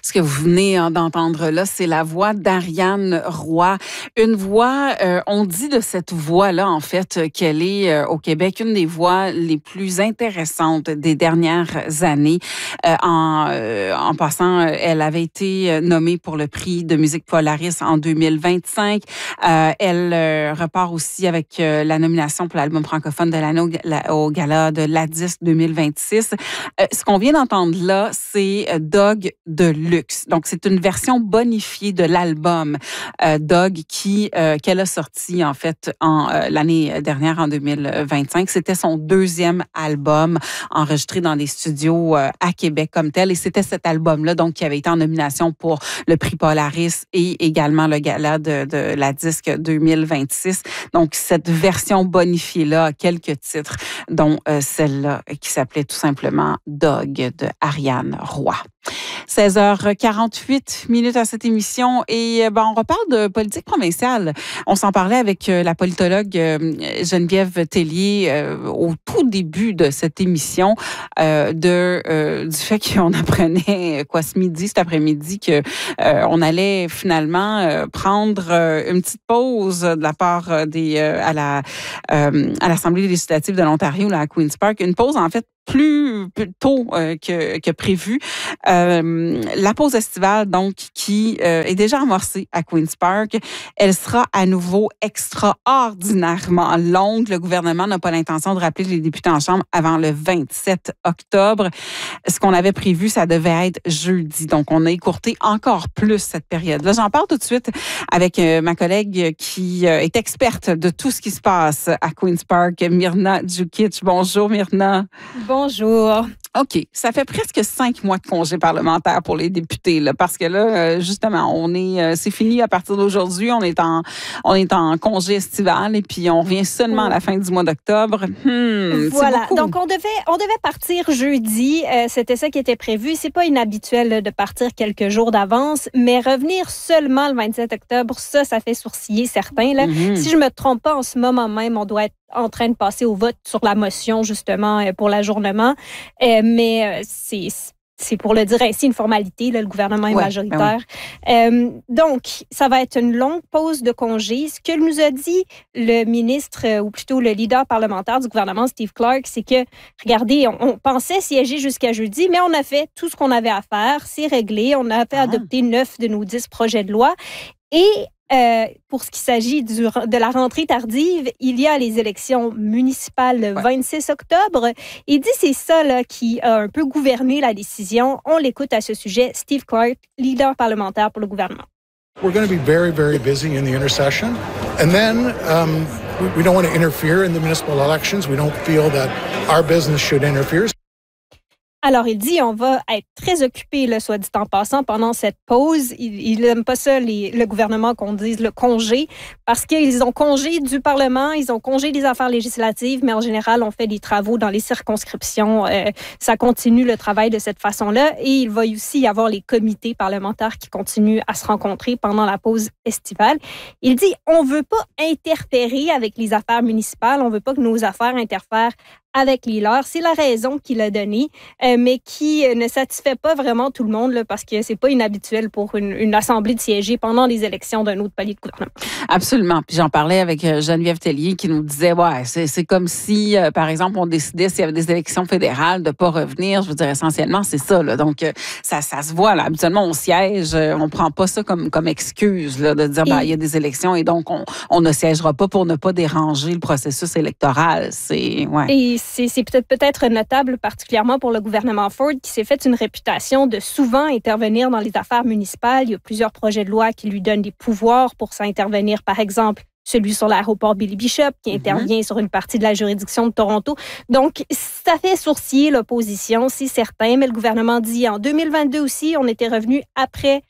Ce que vous venez d'entendre là, c'est la voix d'Ariane Roy. Une voix, on dit de cette voix-là, en fait, qu'elle est au Québec une des voix les plus intéressantes des dernières années. En passant, elle avait été nommée pour le prix de musique Polaris en 2025. Elle repart aussi avec la nomination pour l'album francophone de l'année au gala de l'ADISC 2026. Ce qu'on vient d'entendre là, c'est Dog de Luxe. Donc, c'est une version bonifiée de l'album Dog qu'elle a sorti, en fait, l'année dernière, en 2025. C'était son deuxième album enregistré dans des studios à Québec comme tel. Et c'était cet album-là, donc, qui avait été en nomination pour le prix Polaris et également le gala de la Disque 2026. Donc, cette version bonifiée-là a quelques titres, dont celle-là qui s'appelait tout simplement Dog de Ariane Roy. 16h48 à cette émission et on reparle de politique provinciale. On s'en parlait avec la politologue Geneviève Tellier au tout début de cette émission du fait qu'on apprenait cet après-midi que on allait finalement prendre une petite pause de la part à l'Assemblée législative de l'Ontario, là, à Queen's Park. Une pause, en fait, plus tôt que prévu. La pause estivale, donc, qui est déjà amorcée à Queen's Park, elle sera à nouveau extraordinairement longue. Le gouvernement n'a pas l'intention de rappeler les députés en chambre avant le 27 octobre. Ce qu'on avait prévu, ça devait être jeudi. Donc, on a écourté encore plus cette période-là. J'en parle tout de suite avec ma collègue qui est experte de tout ce qui se passe à Queen's Park, Myrna Djukic. Bonjour, Myrna. Bonjour. OK. Ça fait presque 5 mois de congé parlementaire pour les députés, là, parce que là, justement, c'est fini à partir d'aujourd'hui. On est en congé estival et puis on revient seulement à la fin du mois d'octobre. Voilà. Donc, on devait partir jeudi. C'était ça qui était prévu. C'est pas inhabituel de partir quelques jours d'avance, mais revenir seulement le 27 octobre, ça fait sourciller certains. Là. Si je me trompe pas, en ce moment même, on doit être en train de passer au vote sur la motion, justement, pour l'ajournement. Mais c'est pour le dire ainsi, une formalité. Là, le gouvernement est majoritaire. Donc, ça va être une longue pause de congé. Ce que nous a dit le ministre, ou plutôt le leader parlementaire du gouvernement, Steve Clark, c'est que, regardez, on pensait siéger jusqu'à jeudi, mais on a fait tout ce qu'on avait à faire. C'est réglé. On a fait adopter 9 de nos 10 projets de loi. Et pour ce qui s'agit de la rentrée tardive, il y a les élections municipales le 26 octobre. Il dit c'est ça là, qui a un peu gouverné la décision. On l'écoute à ce sujet. Steve Clark, leader parlementaire pour le gouvernement. We're going to be very, very busy in the intersession. And then we don't want to interfere in the municipal elections. We don't feel that our business should interfere. Alors, il dit on va être très occupé, là, soit dit en passant, pendant cette pause. Il n'aime pas ça, le gouvernement, qu'on dise le congé, parce qu'ils ont congé du Parlement, ils ont congé des affaires législatives, mais en général, on fait des travaux dans les circonscriptions. Ça continue le travail de cette façon-là. Et il va aussi y avoir les comités parlementaires qui continuent à se rencontrer pendant la pause estivale. Il dit on ne veut pas interférer avec les affaires municipales, on ne veut pas que nos affaires interfèrent avec les leurs. C'est la raison qu'il a donnée, mais qui ne satisfait pas vraiment tout le monde, là, parce que c'est pas inhabituel pour une assemblée de siéger pendant les élections d'un autre palier de gouvernement. Absolument. Puis j'en parlais avec Geneviève Tellier qui nous disait, c'est comme si, par exemple, on décidait s'il y avait des élections fédérales de pas revenir. Je veux dire, essentiellement, c'est ça, là. Donc, ça se voit, là. Habituellement, on siège, on prend pas ça comme excuse, là, de dire, il y a des élections et donc on ne siégera pas pour ne pas déranger le processus électoral. Et c'est peut-être notable, particulièrement pour le gouvernement Ford, qui s'est fait une réputation de souvent intervenir dans les affaires municipales. Il y a plusieurs projets de loi qui lui donnent des pouvoirs pour s'intervenir, par exemple, celui sur l'aéroport Billy Bishop, qui intervient sur une partie de la juridiction de Toronto. Donc, ça fait sourciller l'opposition, c'est certain, mais le gouvernement dit en 2022 aussi, on était revenu après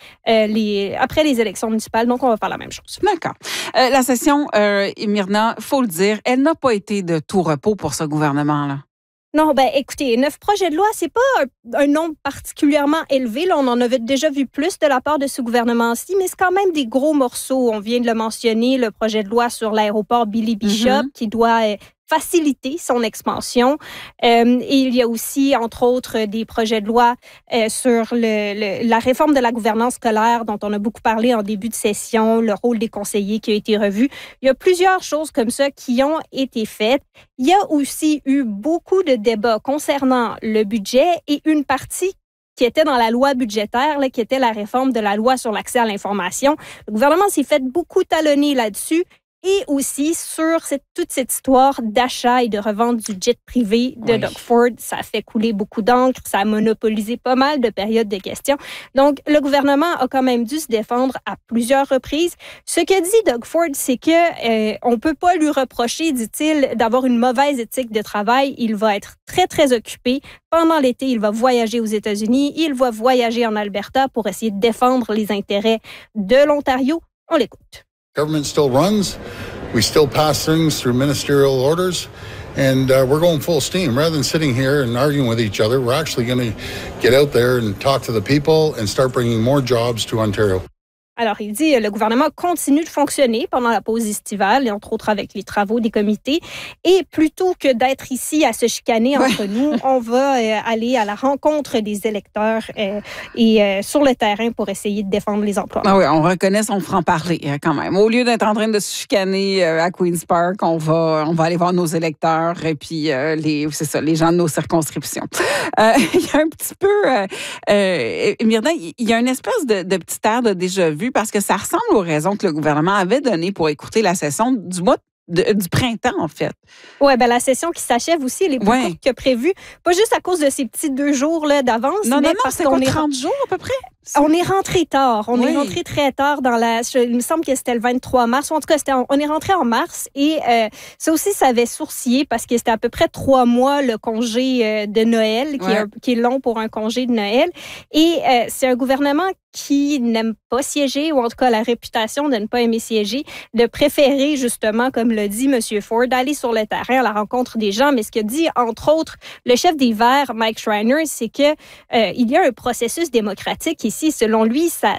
les élections municipales, donc on va faire la même chose. D'accord. La session, Myrna, il faut le dire, elle n'a pas été de tout repos pour ce gouvernement-là. Non, écoutez, 9 projets de loi, c'est pas un nombre particulièrement élevé. Là, on en avait déjà vu plus de la part de ce gouvernement-ci, mais c'est quand même des gros morceaux. On vient de le mentionner, le projet de loi sur l'aéroport Billy Bishop, qui doit faciliter son expansion. Et il y a aussi, entre autres, des projets de loi sur la réforme de la gouvernance scolaire dont on a beaucoup parlé en début de session, le rôle des conseillers qui a été revu. Il y a plusieurs choses comme ça qui ont été faites. Il y a aussi eu beaucoup de débats concernant le budget et une partie qui était dans la loi budgétaire, là, qui était la réforme de la loi sur l'accès à l'information. Le gouvernement s'est fait beaucoup talonner là-dessus. Et aussi sur toute cette histoire d'achat et de revente du jet privé de Doug Ford. Ça a fait couler beaucoup d'encre, ça a monopolisé pas mal de périodes de questions. Donc, le gouvernement a quand même dû se défendre à plusieurs reprises. Ce que dit Doug Ford, c'est que on peut pas lui reprocher, dit-il, d'avoir une mauvaise éthique de travail. Il va être très, très occupé. Pendant l'été, il va voyager aux États-Unis. Il va voyager en Alberta pour essayer de défendre les intérêts de l'Ontario. On l'écoute. Government still runs. We still pass things through ministerial orders, and we're going full steam. Rather than sitting here and arguing with each other, we're actually going to get out there and talk to the people and start bringing more jobs to Ontario. Alors, il dit le gouvernement continue de fonctionner pendant la pause estivale, et entre autres avec les travaux des comités. Et plutôt que d'être ici à se chicaner entre nous, on va aller à la rencontre des électeurs et sur le terrain pour essayer de défendre les emplois. Ah oui, on reconnaît son franc-parler quand même. Au lieu d'être en train de se chicaner à Queen's Park, on va aller voir nos électeurs et puis les gens de nos circonscriptions. Il y a un petit peu, Myrna, il y a une espèce de petit air de déjà-vu parce que ça ressemble aux raisons que le gouvernement avait données pour écouter la session du printemps, en fait. Oui, bien la session qui s'achève aussi, elle est plus courte que prévu. Pas juste à cause de ces petits 2 jours là, d'avance. Non, c'est quoi, 30 jours à peu près? On est rentré tard. On est rentré très tard il me semble que c'était le 23 mars. Ou en tout cas, on est rentré en mars. Et ça aussi, ça avait sourcillé parce que c'était à peu près 3 mois le congé de Noël, qui est long pour un congé de Noël. Et c'est un gouvernement qui n'aime pas siéger, ou en tout cas la réputation de ne pas aimer siéger, de préférer justement, comme le dit M. Ford, d'aller sur le terrain à la rencontre des gens. Mais ce que dit, entre autres, le chef des Verts, Mike Schreiner, c'est que il y a un processus démocratique ici. Selon lui, ça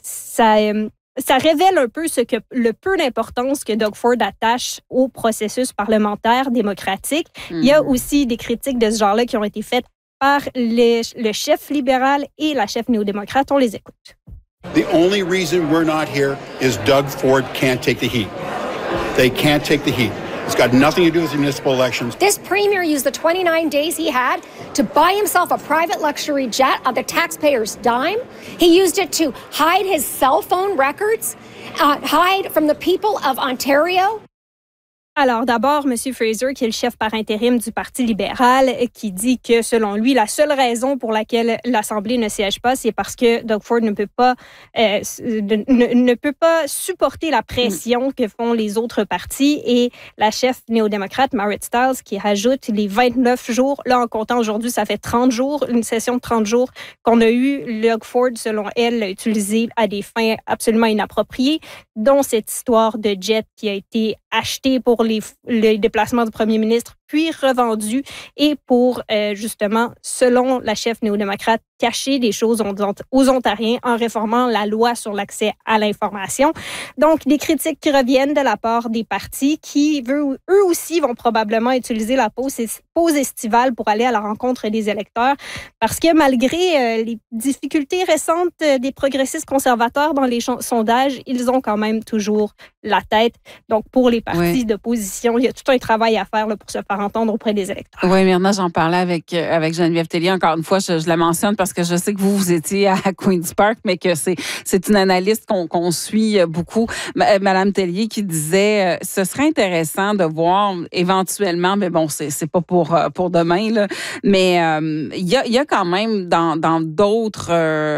révèle un peu le peu d'importance que Doug Ford attache au processus parlementaire démocratique. Il y a aussi des critiques de ce genre-là qui ont été faites par le chef libéral et la chef néo-démocrate. On les écoute. The only reason we're not here is Doug Ford can't take the heat. They can't take the heat. It's got nothing to do with the municipal elections. This premier used the 29 days he had to buy himself a private luxury jet on the taxpayer's dime. He used it to hide his cell phone records, hide from the people of Ontario. Alors, d'abord, M. Fraser, qui est le chef par intérim du Parti libéral, qui dit que, selon lui, la seule raison pour laquelle l'Assemblée ne siège pas, c'est parce que Doug Ford ne peut pas supporter la pression que font les autres partis. Et la chef néo-démocrate, Marit Stiles, qui rajoute les 29 jours, là, en comptant aujourd'hui, ça fait 30 jours, une session de 30 jours qu'on a eu. Doug Ford, selon elle, l'a utilisé à des fins absolument inappropriées, dont cette histoire de jet qui a été acheté pour les déplacements du premier ministre, puis revendu, et pour, justement, selon la chef néo-démocrate, cacher des choses aux Ontariens en réformant la loi sur l'accès à l'information. Donc, des critiques qui reviennent de la part des partis qui, eux aussi, vont probablement utiliser la pause estivale pour aller à la rencontre des électeurs, parce que malgré les difficultés récentes des progressistes conservateurs dans les sondages, ils ont quand même toujours la tête. Donc, pour les partis d'opposition, il y a tout un travail à faire là, pour se faire entendre auprès des électeurs. Oui, Myrna, j'en parlais avec Geneviève Tellier. Encore une fois, je la mentionne parce que je sais que vous étiez à Queen's Park, mais que c'est une analyste qu'on suit beaucoup. Madame Tellier qui disait ce serait intéressant de voir éventuellement, mais bon, c'est pas pour demain, là, mais il y a quand même dans d'autres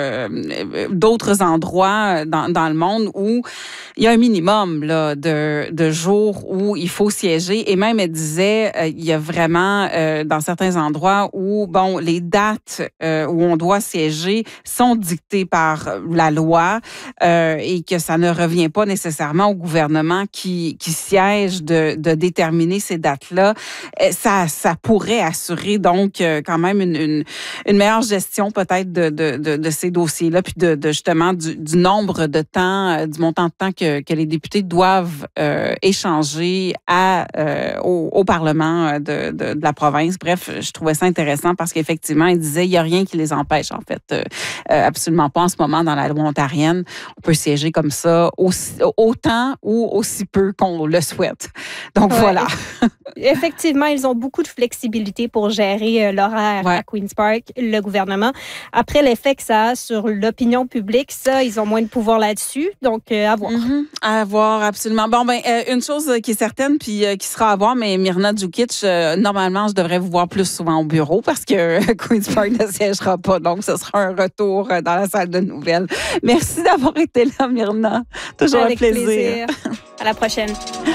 endroits dans le monde où il y a un minimum là, de jours où il faut siéger. Et même, elle disait, il y a vraiment dans certains endroits où, bon, les dates où on doit siéger sont dictées par la loi et que ça ne revient pas nécessairement au gouvernement qui siège de déterminer ces dates-là. Ça pourrait assurer donc quand même une meilleure gestion peut-être de ces dossiers-là, puis de justement du nombre de temps, du montant de temps que les députés doivent échanger au Parlement de la province. Bref, je trouvais ça intéressant parce qu'effectivement, il disait il n'y a rien qui les empêche, en fait. Absolument pas en ce moment dans la loi ontarienne. On peut siéger comme ça autant ou aussi peu qu'on le souhaite. Donc, voilà. Effectivement, ils ont beaucoup de flexibilité pour gérer l'horaire à Queen's Park, le gouvernement. Après, l'effet que ça a sur l'opinion publique, ça, ils ont moins de pouvoir là-dessus. Donc, à voir. À voir, absolument. Bon, une chose qui est certaine, puis qui sera à voir, mais Mirna Djukic, normalement, je devrais vous voir plus souvent au bureau parce que Queen's Park ne siégera pas. Donc, ce sera un retour dans la salle de nouvelles. Merci d'avoir été là, Mirna. Toujours avec un plaisir. À la prochaine.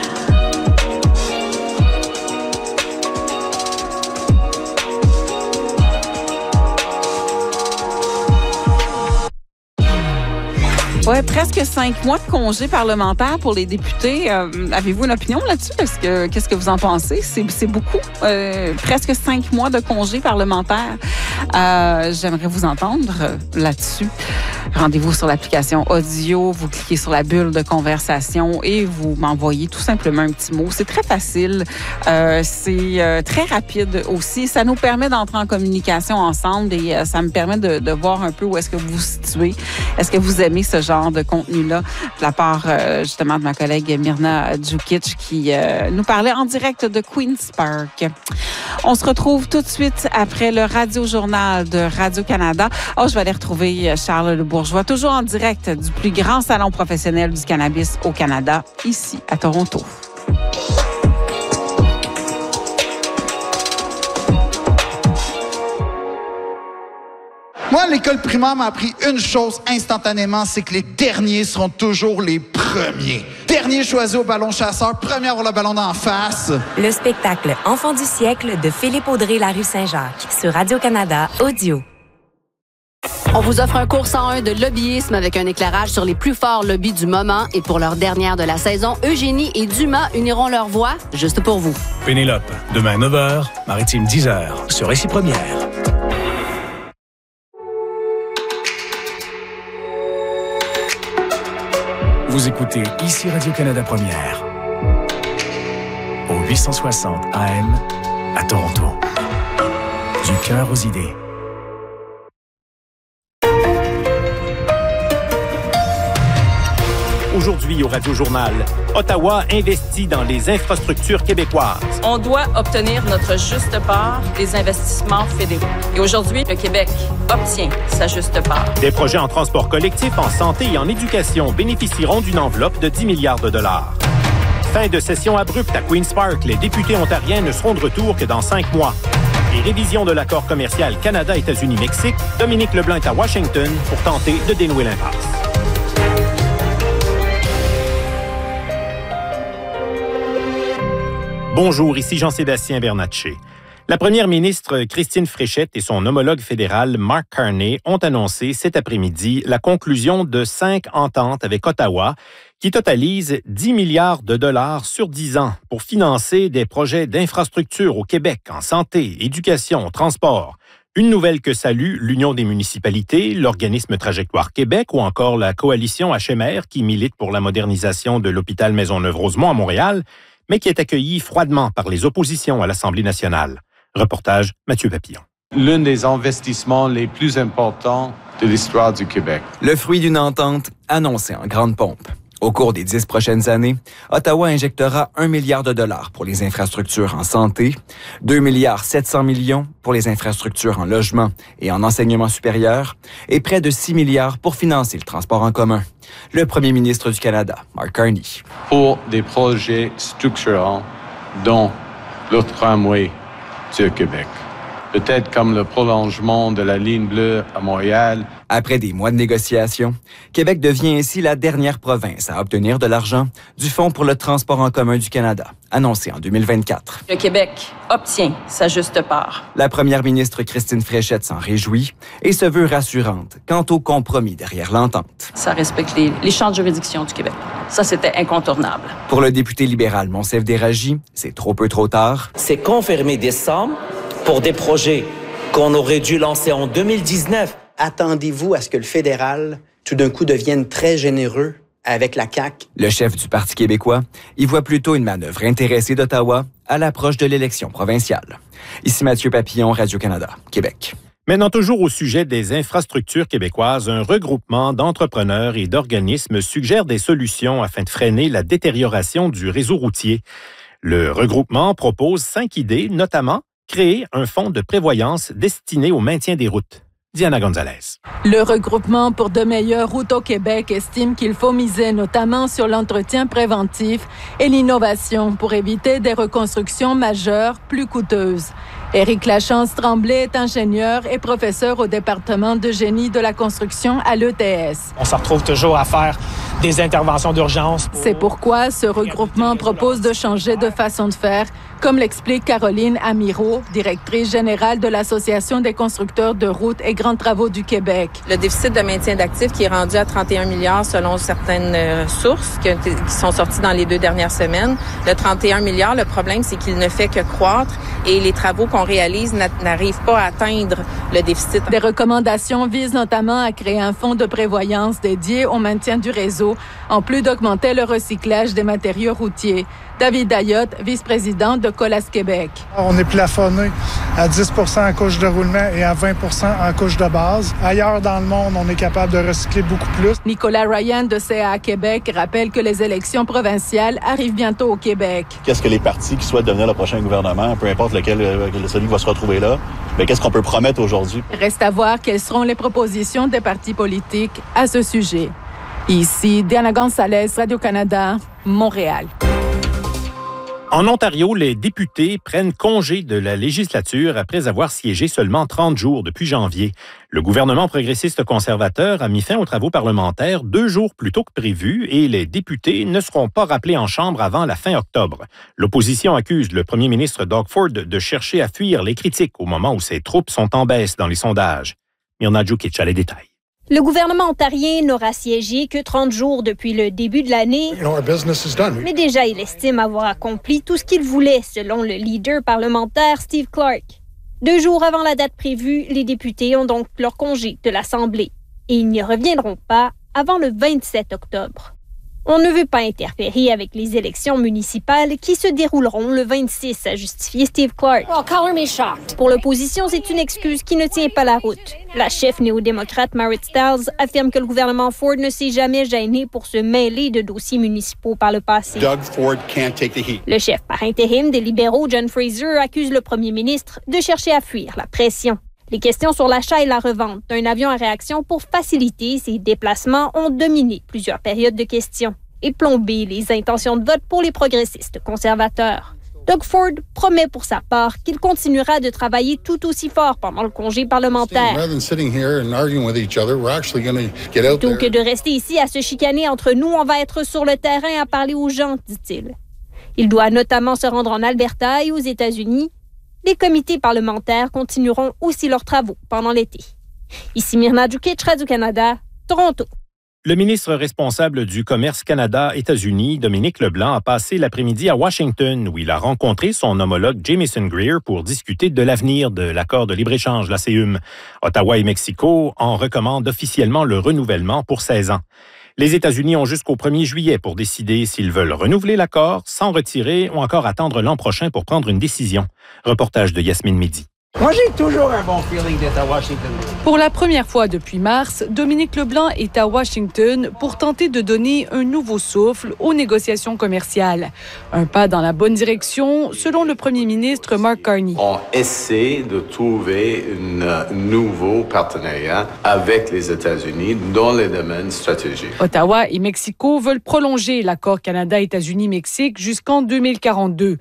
Oui, presque 5 mois de congé parlementaire pour les députés. Avez-vous une opinion là-dessus? Qu'est-ce que vous en pensez? C'est beaucoup. Presque 5 mois de congé parlementaire. J'aimerais vous entendre là-dessus. Rendez-vous sur l'application audio, vous cliquez sur la bulle de conversation et vous m'envoyez tout simplement un petit mot. C'est très facile, c'est très rapide aussi. Ça nous permet d'entrer en communication ensemble et ça me permet de voir un peu où est-ce que vous vous situez. Est-ce que vous aimez ce genre de contenu-là de la part justement de ma collègue Mirna Djukic qui nous parlait en direct de Queen's Park. On se retrouve tout de suite après le Radio-Journal de Radio-Canada. Je vais aller retrouver Charles Le Bourgeois, toujours en direct du plus grand salon professionnel du cannabis au Canada, ici à Toronto. Moi, l'école primaire m'a appris une chose instantanément, c'est que les derniers seront toujours les premiers. Dernier choisi au ballon chasseur, premier à avoir le ballon d'en face. Le spectacle Enfant du siècle de Philippe Audrey, la rue Saint-Jacques, sur Radio-Canada Audio. On vous offre un cours 101 de lobbyisme avec un éclairage sur les plus forts lobbies du moment. Et pour leur dernière de la saison, Eugénie et Dumas uniront leur voix juste pour vous. Pénélope, demain 9h, Maritime 10h, sur Récit Première. Vous écoutez ici Radio-Canada Première, au 860 AM à Toronto. Du cœur aux idées. Aujourd'hui au Radio-Journal, Ottawa investit dans les infrastructures québécoises. On doit obtenir notre juste part des investissements fédéraux. Et aujourd'hui, le Québec obtient sa juste part. Des projets en transport collectif, en santé et en éducation bénéficieront d'une enveloppe de 10 milliards de dollars. Fin de session abrupte à Queen's Park. Les députés ontariens ne seront de retour que dans 5 mois. Et révision de l'accord commercial Canada-États-Unis-Mexique, Dominique Leblanc est à Washington pour tenter de dénouer l'impasse. Bonjour, ici Jean-Sébastien Bernatchez. La première ministre Christine Fréchette et son homologue fédéral Mark Carney ont annoncé cet après-midi la conclusion de 5 ententes avec Ottawa qui totalisent 10 milliards de dollars sur 10 ans pour financer des projets d'infrastructure au Québec en santé, éducation, transport. Une nouvelle que salue l'Union des municipalités, l'organisme Trajectoire Québec ou encore la coalition HMR qui milite pour la modernisation de l'hôpital Maisonneuve-Rosemont à Montréal, mais qui est accueilli froidement par les oppositions à l'Assemblée nationale. Reportage Mathieu Papillon. L'un des investissements les plus importants de l'histoire du Québec. Le fruit d'une entente annoncée en grande pompe. Au cours des 10 prochaines années, Ottawa injectera 1 milliard de dollars pour les infrastructures en santé, 2 milliards 700 millions pour les infrastructures en logement et en enseignement supérieur, et près de 6 milliards pour financer le transport en commun. Le premier ministre du Canada, Mark Carney. Pour des projets structurants, dont le tramway du Québec. peut-être comme le prolongement de la ligne bleue à Montréal. Après des mois de négociations, Québec devient ainsi la dernière province à obtenir de l'argent du Fonds pour le transport en commun du Canada, annoncé en 2024. Le Québec obtient sa juste part. La première ministre Christine Fréchette s'en réjouit et se veut rassurante quant au compromis derrière l'entente. Ça respecte les champs de juridiction du Québec. Ça, c'était incontournable. Pour le député libéral Monsef Déragi, c'est trop peu trop tard. C'est confirmer des sommes pour des projets qu'on aurait dû lancer en 2019. Attendez-vous à ce que le fédéral, tout d'un coup, devienne très généreux avec la CAQ? Le chef du Parti québécois y voit plutôt une manœuvre intéressée d'Ottawa à l'approche de l'élection provinciale. Ici Mathieu Papillon, Radio-Canada, Québec. Maintenant, toujours au sujet des infrastructures québécoises, un regroupement d'entrepreneurs et d'organismes suggère des solutions afin de freiner la détérioration du réseau routier. Le regroupement propose 5 idées, notamment créer un fonds de prévoyance destiné au maintien des routes. Diana Gonzalez. Le regroupement pour de meilleures routes au Québec estime qu'il faut miser notamment sur l'entretien préventif et l'innovation pour éviter des reconstructions majeures plus coûteuses. Éric Lachance-Tremblay est ingénieur et professeur au département de génie de la construction à l'ETS. On se retrouve toujours à faire des interventions d'urgence. C'est pourquoi ce regroupement propose de changer de façon de faire, comme l'explique Caroline Amirault, directrice générale de l'Association des constructeurs de routes et grands travaux du Québec. Le déficit de maintien d'actifs qui est rendu à 31 milliards selon certaines sources qui sont sorties dans les 2 dernières semaines. Le 31 milliards, le problème, c'est qu'il ne fait que croître et les travaux qu'on réalise n'arrivent pas à atteindre le déficit. Des recommandations visent notamment à créer un fonds de prévoyance dédié au maintien du réseau, en plus d'augmenter le recyclage des matériaux routiers. David Ayotte, vice-président de Colas Québec. On est plafonné à 10 en couche de roulement et à 20 en couche de base. Ailleurs dans le monde, on est capable de recycler beaucoup plus. Nicolas Ryan de CA Québec rappelle que les élections provinciales arrivent bientôt au Québec. Qu'est-ce que les partis qui souhaitent devenir le prochain gouvernement, peu importe celui qui va se retrouver là, qu'est-ce qu'on peut promettre aujourd'hui? Reste à voir quelles seront les propositions des partis politiques à ce sujet. Ici, Diana Gonzalez, Radio-Canada, Montréal. En Ontario, les députés prennent congé de la législature après avoir siégé seulement 30 jours depuis janvier. Le gouvernement progressiste conservateur a mis fin aux travaux parlementaires 2 jours plus tôt que prévu et les députés ne seront pas rappelés en chambre avant la fin octobre. L'opposition accuse le premier ministre Doug Ford de chercher à fuir les critiques au moment où ses troupes sont en baisse dans les sondages. Mirna Djukic a les détails. Le gouvernement ontarien n'aura siégé que 30 jours depuis le début de l'année, mais déjà il estime avoir accompli tout ce qu'il voulait, selon le leader parlementaire Steve Clark. 2 jours avant la date prévue, les députés ont donc leur congé de l'Assemblée et ils n'y reviendront pas avant le 27 octobre. On ne veut pas interférer avec les élections municipales qui se dérouleront le 26, a justifié Steve Clark. Pour l'opposition, c'est une excuse qui ne tient pas la route. La chef néo-démocrate Marit Stiles affirme que le gouvernement Ford ne s'est jamais gêné pour se mêler de dossiers municipaux par le passé. Doug Ford can't take the heat. Le chef par intérim des libéraux, John Fraser, accuse le premier ministre de chercher à fuir la pression. Les questions sur l'achat et la revente d'un avion à réaction pour faciliter ses déplacements ont dominé plusieurs périodes de questions et plombé les intentions de vote pour les progressistes conservateurs. Doug Ford promet pour sa part qu'il continuera de travailler tout aussi fort pendant le congé parlementaire. Plutôt que de rester ici à se chicaner entre nous, on va être sur le terrain à parler aux gens, dit-il. Il doit notamment se rendre en Alberta et aux États-Unis. Les comités parlementaires continueront aussi leurs travaux pendant l'été. Ici Mirna Djukic, Radio-Canada, Toronto. Le ministre responsable du Commerce Canada-États-Unis, Dominique Leblanc, a passé l'après-midi à Washington, où il a rencontré son homologue Jamieson Greer pour discuter de l'avenir de l'accord de libre-échange, la CEUM. Ottawa et Mexico en recommandent officiellement le renouvellement pour 16 ans. Les États-Unis ont jusqu'au 1er juillet pour décider s'ils veulent renouveler l'accord, s'en retirer ou encore attendre l'an prochain pour prendre une décision. Reportage de Yasmine Mehdi. Moi, j'ai toujours un bon feeling d'être à Washington. Pour la première fois depuis mars, Dominique Leblanc est à Washington pour tenter de donner un nouveau souffle aux négociations commerciales. Un pas dans la bonne direction, selon le premier ministre Mark Carney. On essaie de trouver un nouveau partenariat avec les États-Unis dans les domaines stratégiques. Ottawa et Mexico veulent prolonger l'accord Canada-États-Unis-Mexique jusqu'en 2042.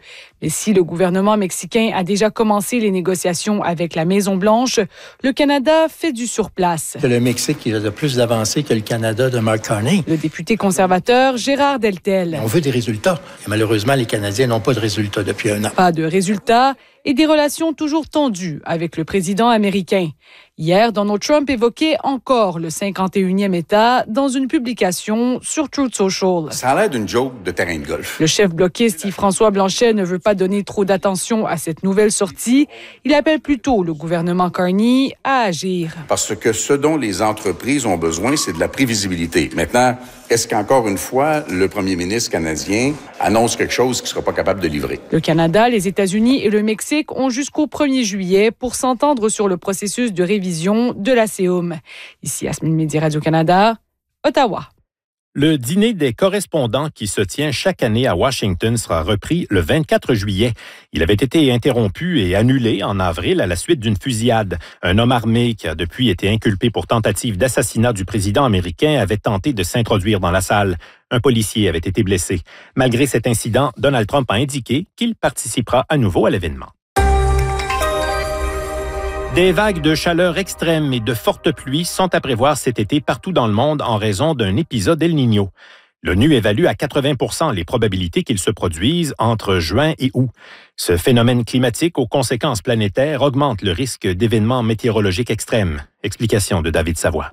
Et si le gouvernement mexicain a déjà commencé les négociations avec la Maison-Blanche, le Canada fait du surplace. C'est le Mexique qui a plus d'avancées que le Canada de Mark Carney. Le député conservateur Gérard Deltel. On veut des résultats. Et malheureusement, les Canadiens n'ont pas de résultats depuis un an. Pas de résultats et des relations toujours tendues avec le président américain. Hier, Donald Trump évoquait encore le 51e État dans une publication sur Truth Social. Ça a l'air d'une joke de terrain de golf. Le chef bloquiste Yves-François Blanchet ne veut pas donner trop d'attention à cette nouvelle sortie. Il appelle plutôt le gouvernement Carney à agir. Parce que ce dont les entreprises ont besoin, c'est de la prévisibilité. Maintenant, est-ce qu'encore une fois, le premier ministre canadien annonce quelque chose qu'il ne sera pas capable de livrer? Le Canada, les États-Unis et le Mexique ont jusqu'au 1er juillet pour s'entendre sur le processus de révision de la CEUM. Ici, Yasmine Midi, Radio-Canada, Ottawa. Le dîner des correspondants qui se tient chaque année à Washington sera repris le 24 juillet. Il avait été interrompu et annulé en avril à la suite d'une fusillade. Un homme armé qui a depuis été inculpé pour tentative d'assassinat du président américain avait tenté de s'introduire dans la salle. Un policier avait été blessé. Malgré cet incident, Donald Trump a indiqué qu'il participera à nouveau à l'événement. Des vagues de chaleur extrême et de fortes pluies sont à prévoir cet été partout dans le monde en raison d'un épisode El Niño. L'ONU évalue à 80% les probabilités qu'il se produise entre juin et août. Ce phénomène climatique aux conséquences planétaires augmente le risque d'événements météorologiques extrêmes. Explication de David Savoie.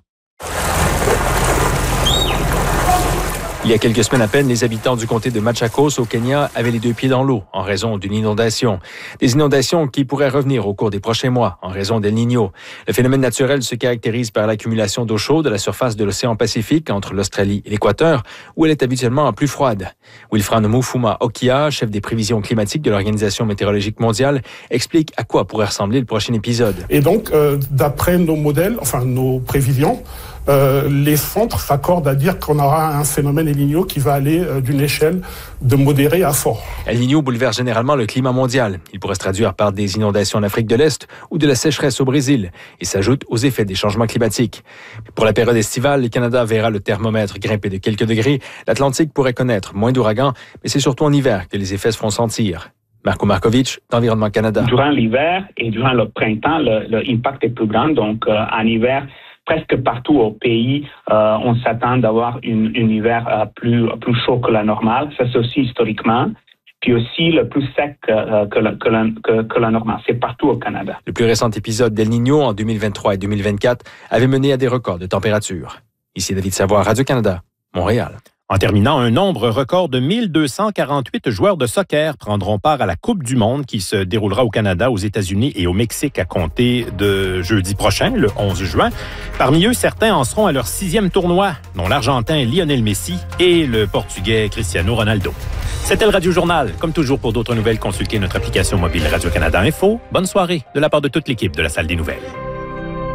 Il y a quelques semaines à peine, les habitants du comté de Machakos au Kenya avaient les deux pieds dans l'eau en raison d'une inondation. Des inondations qui pourraient revenir au cours des prochains mois en raison d'El Niño. Le phénomène naturel se caractérise par l'accumulation d'eau chaude à la surface de l'océan Pacifique entre l'Australie et l'Équateur, où elle est habituellement plus froide. Wilfran Mufuma Okia, chef des prévisions climatiques de l'Organisation météorologique mondiale, explique à quoi pourrait ressembler le prochain épisode. Et donc, d'après nos modèles, nos prévisions, les centres s'accordent à dire qu'on aura un phénomène El Niño qui va aller d'une échelle de modéré à fort. El Niño bouleverse généralement le climat mondial. Il pourrait se traduire par des inondations en Afrique de l'Est ou de la sécheresse au Brésil et s'ajoute aux effets des changements climatiques. Pour la période estivale, le Canada verra le thermomètre grimper de quelques degrés. L'Atlantique pourrait connaître moins d'ouragans, mais c'est surtout en hiver que les effets se feront sentir. Marco Markovic, d'Environnement Canada. Durant l'hiver et durant le printemps, l'impact est plus grand. Donc, en hiver, presque partout au pays, on s'attend d'avoir un hiver plus chaud que la normale. Ça, c'est aussi historiquement. Puis aussi le plus sec que la normale. C'est partout au Canada. Le plus récent épisode d'El Niño en 2023 et 2024 avait mené à des records de température. Ici David Savoie, Radio-Canada, Montréal. En terminant, un nombre record de 1248 joueurs de soccer prendront part à la Coupe du monde qui se déroulera au Canada, aux États-Unis et au Mexique à compter de jeudi prochain, le 11 juin. Parmi eux, certains en seront à leur 6e tournoi, dont l'Argentin Lionel Messi et le Portugais Cristiano Ronaldo. C'était le Radio Journal. Comme toujours, pour d'autres nouvelles, consultez notre application mobile Radio-Canada Info. Bonne soirée de la part de toute l'équipe de la Salle des Nouvelles.